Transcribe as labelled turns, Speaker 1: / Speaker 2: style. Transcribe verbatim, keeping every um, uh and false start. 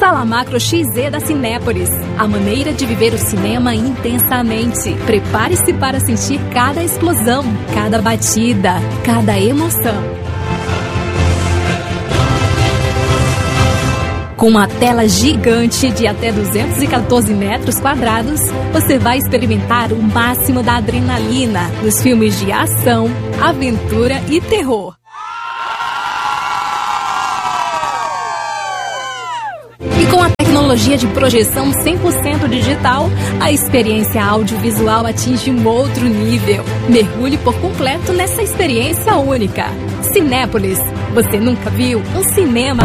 Speaker 1: Sala Macro X Z da Cinépolis. A maneira de viver o cinema intensamente. Prepare-se para sentir cada explosão, cada batida, cada emoção. Com uma tela gigante de até duzentos e quatorze metros quadrados, você vai experimentar o máximo da adrenalina nos filmes de ação, aventura e terror. E com a tecnologia de projeção cem por cento digital, a experiência audiovisual atinge um outro nível. Mergulhe por completo nessa experiência única. Cinépolis, você nunca viu um cinema